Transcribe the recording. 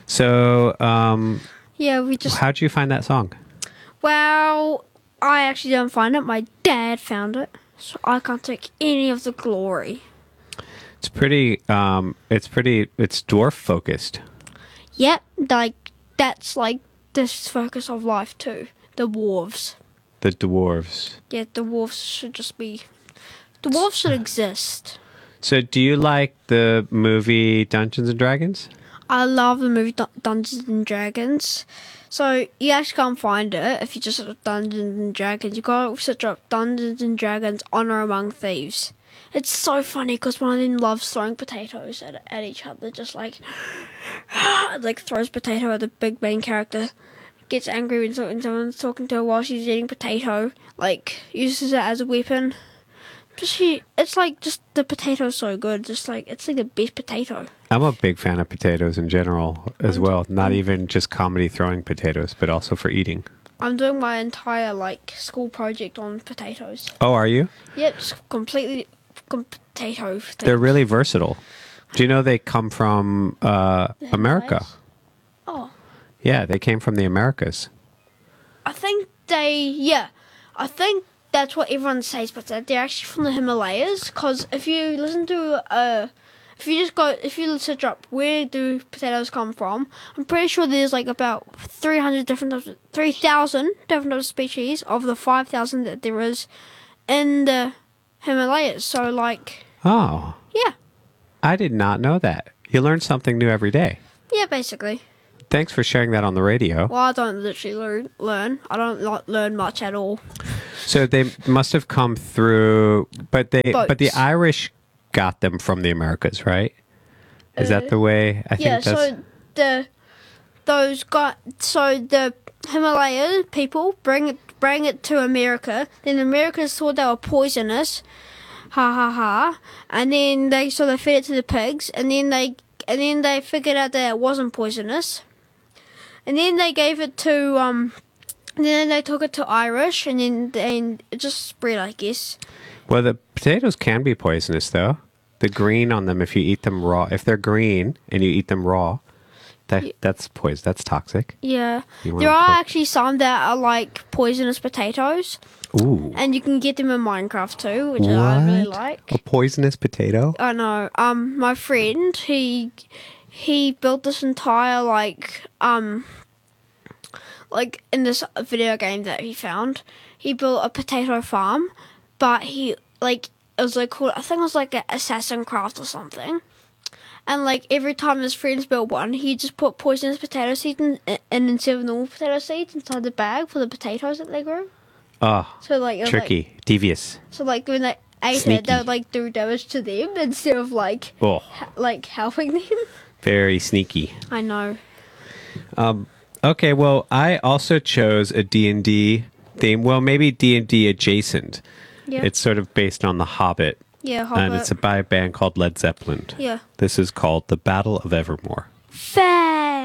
So, Yeah, we just. how'd you find that song? Well, I actually didn't find it. My dad found it, so I can't take any of the glory. It's pretty. It's dwarf focused. Yep, like that's like this focus of life too. The dwarves. The dwarves. Yeah, the dwarves should just be. The dwarves should exist. So, do you like the movie Dungeons and Dragons? I love the movie Dungeons and Dragons. So you actually can't find it if you just search up Dungeons and Dragons. You gotta search up Dungeons and Dragons Honor Among Thieves. It's so funny because one of them loves throwing potatoes at each other, just like throws potato at the big main character. Gets angry when someone's talking to her while she's eating potato. Like uses it as a weapon. It's like just the potato's so good. Just like it's like the best potato. I'm a big fan of potatoes in general as well. Not even just comedy throwing potatoes, but also for eating. I'm doing my entire school project on potatoes. Oh, are you? Yep, just completely potato. They're really versatile. Do you know they come from America? Oh, Yeah, they came from the Americas. I think I think that's what everyone says, but they're actually from the Himalayas. Because if you listen to if you search up where do potatoes come from, I'm pretty sure there's like about 3,000 different of species of the 5,000 that there is in the Himalayas. So Oh, yeah, I did not know that. You learn something new every day. yeah, basically. Thanks for sharing that on the radio. Well, I don't literally learn. I don't learn much at all. So they must have come through, but the Boats. Irish got them from the Americas, right? Is that the way? I think that's. So the Himalaya people bring it to America. Then the Americans thought they were poisonous, ha ha ha, and then they fed it to the pigs, and then they figured out that it wasn't poisonous, and then they gave it to and then they took it to Irish, and then it just spread, I guess. Well, the potatoes can be poisonous, though. The green on them, if you eat them raw, if they're green and you eat them raw, that's poison. That's toxic. Yeah, You there wanna are put- actually some that are like poisonous potatoes, Ooh, and you can get them in Minecraft too, which I really What? like. a poisonous potato? I know. My friend, he built this entire in this video game that he found. He built a potato farm, but it was called, I think it was like an Assassin Craft or something. And every time his friends built one, he just put poisonous potato seeds in instead of normal potato seeds inside the bag for the potatoes that they grew. Oh, So it was, tricky, devious. so when they ate Sneaky. it, they would do damage to them instead of Oh, helping them. very sneaky. I know. Okay, well, I also chose a D&D theme. Well, maybe D&D adjacent. Yeah. It's sort of based on The Hobbit, Yeah, and Hobbit. it's by a band called Led Zeppelin. Yeah. This is called The Battle of Evermore. Fair.